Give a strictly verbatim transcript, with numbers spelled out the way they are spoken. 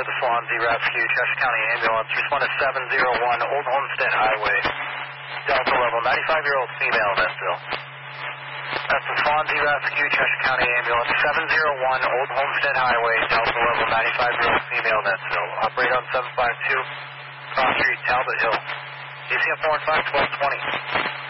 to the Swansea Rescue, Cheshire County Ambulance. Respond to seven zero one Old Homestead Highway. Delta level, ninety-five-year-old female in Evansville. That's the Swansea Rescue, Cheshire County Ambulance, seven zero one Old Homestead Highway, Delta level, ninety-five-year-old female in Evansville. Operate on seven five two, Cross Street, Talbot Hill. A C M four one five, twelve twenty.